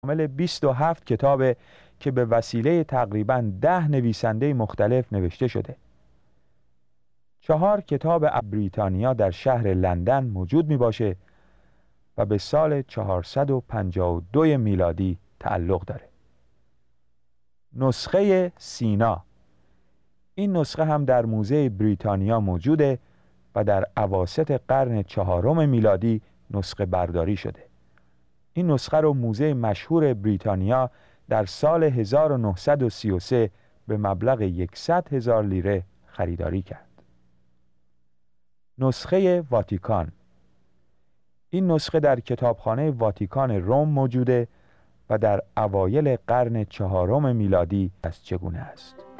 شامل 27 کتابه که به وسیله تقریباً 10 نویسنده مختلف نوشته شده. 4 کتاب بریتانیا در شهر لندن موجود می باشه و به سال 452 میلادی تعلق داره. نسخه سینا، این نسخه هم در موزه بریتانیا موجوده و در اواسط قرن 4 میلادی نسخه برداری شده. این نسخه رو موزه مشهور بریتانیا در سال 1933 به مبلغ 100,000 لیره خریداری کرد. نسخه واتیکان، این نسخه در کتابخانه واتیکان روم موجوده و در اوایل قرن 4 میلادی از چگونه است.